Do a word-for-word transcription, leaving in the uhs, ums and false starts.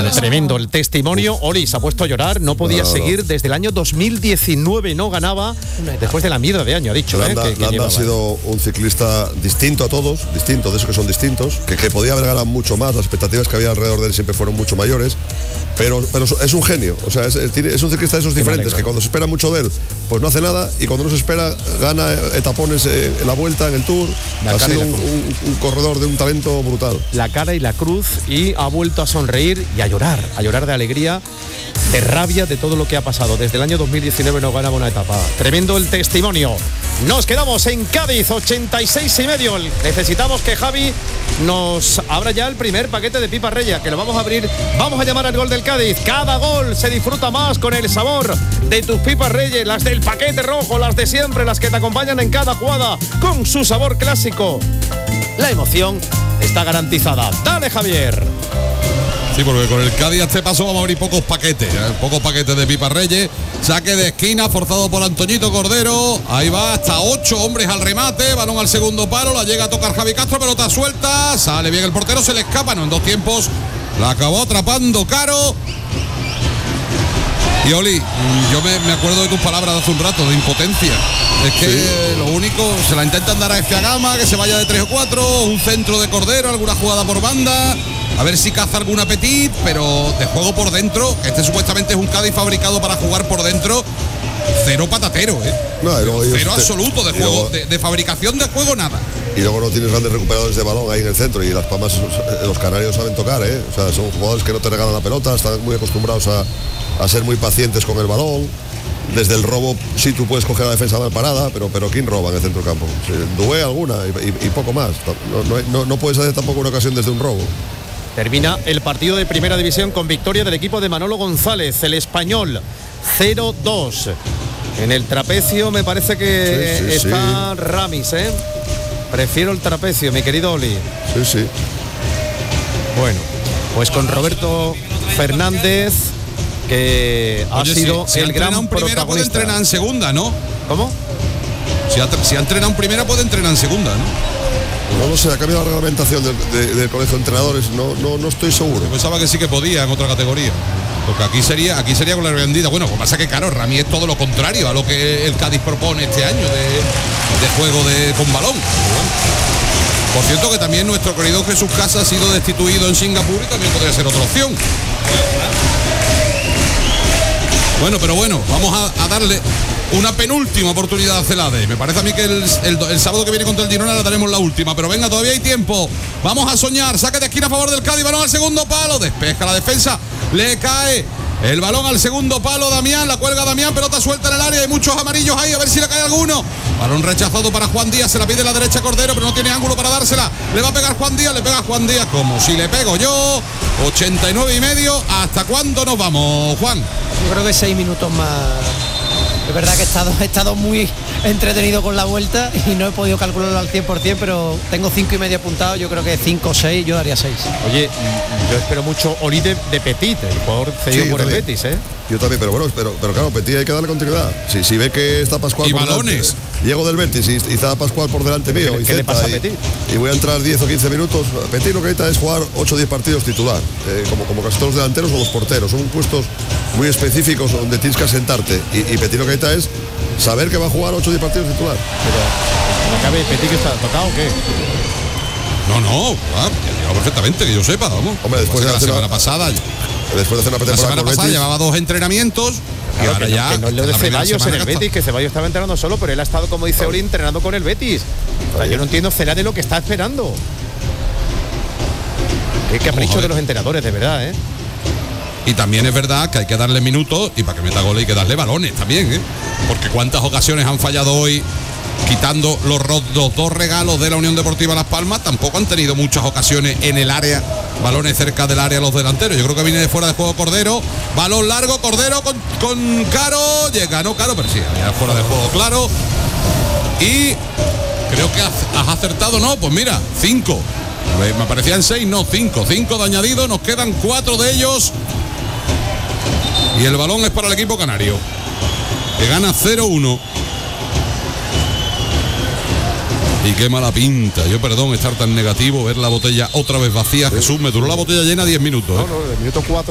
Bueno, tremendo el testimonio. Oli se ha puesto a llorar, no podía no, no, seguir no. desde el año dos mil diecinueve, no ganaba después de la mierda de año, ha dicho. Landa, ¿eh? que, que Landa ha sido un ciclista distinto a todos, distinto, de esos que son distintos, que, que podía haber ganado mucho más, las expectativas que había alrededor de él siempre fueron mucho mayores, pero, pero es un genio, o sea, es, es un ciclista de esos diferentes, que cuando se espera mucho de él, pues no hace nada, y cuando no se espera, gana etapones en la vuelta, en el Tour. La ha sido un, un, un corredor de un talento brutal. La cara y la cruz, y ha vuelto a sonreír y a llorar, a llorar de alegría, de rabia de todo lo que ha pasado. Desde el año dos mil diecinueve no ganaba una etapa. Tremendo el testimonio. Nos quedamos en Cádiz, ochenta y seis y medio. Necesitamos que Javi nos abra ya el primer paquete de pipas Reyes, que lo vamos a abrir. Vamos a llamar al gol del Cádiz. Cada gol se disfruta más con el sabor de tus pipas Reyes, las del paquete rojo, las de siempre, las que te acompañan en cada jugada, con su sabor clásico. La emoción está garantizada. Dale, Javier. Sí, porque con el Cádiz a este paso vamos a abrir pocos paquetes, ¿eh? pocos paquetes de pipas Reyes. Saque de esquina forzado por Antoñito Cordero. Ahí va, hasta ocho hombres al remate. Balón al segundo palo, la llega a tocar Javi Castro, pelota suelta. Sale bien el portero, se le escapa, no en dos tiempos. La acabó atrapando Caro. Y Oli, yo me, me acuerdo de tus palabras de hace un rato, de impotencia. Es que sí. Lo único, se la intentan dar a F A Gama, que se vaya de tres o cuatro, un centro de Cordero, alguna jugada por banda, a ver si caza algún apetit, pero de juego por dentro, este supuestamente es un Cádiz fabricado para jugar por dentro, cero patatero, ¿eh? No, cero te, absoluto de juego, luego, de, de fabricación de juego, nada. Y luego no tienes grandes recuperadores de balón ahí en el centro, y Las Palmas, los canarios saben tocar, ¿eh? O sea, son jugadores que no te regalan la pelota, están muy acostumbrados a, a ser muy pacientes con el balón. Desde el robo sí tú puedes coger la defensa mal parada, pero, pero ¿quién roba en el centro del campo? Sí, Dué alguna y, y, y poco más. No, no, no puedes hacer tampoco una ocasión desde un robo. Termina el partido de Primera División con victoria del equipo de Manolo González, el Español, cero dos. En el trapecio me parece que sí, sí, está sí. Ramis, ¿eh? Prefiero el trapecio, mi querido Oli. Sí, sí. Bueno, pues con Roberto Fernández, que ha Oye, sido si, si el gran en primera protagonista. Puede entrenar en segunda, ¿no? ¿Cómo? Si ha, si ha entrenado en primera puede entrenar en segunda, ¿no? No lo sé, ha cambiado la reglamentación del, de, del colegio de entrenadores, no, no, no estoy seguro. Yo pensaba que sí que podía en otra categoría. Porque aquí sería, aquí sería con la vendida. Bueno, lo que pasa es que claro, Rami es todo lo contrario a lo que el Cádiz propone este año de, de juego de con balón. Por cierto que también nuestro querido Jesús Casa ha sido destituido en Singapur y también podría ser otra opción. Bueno, pero bueno, vamos a, a darle una penúltima oportunidad a Celade. Me parece a mí que el, el, el sábado que viene contra el Girona la daremos la última. Pero venga, todavía hay tiempo. Vamos a soñar. Saque de esquina a favor del Cádiz. Balón al segundo palo. Despeja la defensa. Le cae el balón al segundo palo. Damián, la cuelga Damián. Pelota suelta en el área. Hay muchos amarillos ahí. A ver si le cae alguno. Balón rechazado para Juan Díaz. Se la pide la derecha Cordero, pero no tiene ángulo para dársela. Le va a pegar Juan Díaz. Le pega Juan Díaz como si le pego yo. ochenta y nueve y medio. ¿Hasta cuándo nos vamos, Juan? Yo creo que seis minutos más. Es verdad que he estado, he estado muy entretenido con la vuelta y no he podido calcularlo al cien por ciento, pero tengo cinco y medio apuntado. Yo creo que cinco o seis, yo daría seis. Oye, yo espero mucho Oli de, de Petit, el jugador cedido sí, por también. El Betis, ¿eh? Yo también, pero bueno, pero, pero claro, Petit hay que darle continuidad. Si, si ve que está Pascual y por balones. Delante, llego del Betis y, y está Pascual por delante mío. ¿Qué, y, ¿qué le pasa a Petit? Y, y voy a entrar diez o quince minutos. Petit lo que necesita es jugar ocho o diez partidos titular, eh, como, como casi todos los delanteros o los porteros. Son puestos muy específicos donde tienes que asentarte. Y, y Petit lo que necesita es saber que va a jugar ocho o diez partidos titular. Pero, ¿no cabe Petit que está tocado o qué? No, no, ah, ya perfectamente, que yo sepa, vamos. Hombre, después de la semana una, pasada. Después de hacer una pretemporada. La semana pasada llevaba dos entrenamientos. Claro, y ahora que ya. No, que no es lo de Ceballos en el Betis, que Ceballos estaba entrenando solo, pero él ha estado, como dice Oli, entrenando con el Betis. O sea, yo no entiendo Celade lo que está esperando. Qué capricho de los entrenadores, de verdad, ¿eh? Y también es verdad que hay que darle minutos y para que meta goles hay que darle balones también, ¿eh? Porque cuántas ocasiones han fallado hoy, quitando los, los dos regalos de la Unión Deportiva Las Palmas, tampoco han tenido muchas ocasiones en el área, balones cerca del área los delanteros. Yo creo que viene de fuera de juego Cordero, balón largo, Cordero con, con Caro, llega, no Caro, pero sí, ya fuera de juego, claro. Y creo que has, has acertado, no, pues mira, cinco. Me parecían seis, no, cinco, cinco de añadido, nos quedan cuatro de ellos. Y el balón es para el equipo canario, que gana cero uno. Y qué mala pinta. Yo perdón estar tan negativo, ver la botella otra vez vacía. Jesús, me duró la botella llena diez minutos. ¿eh? No, no, el minuto cuatro.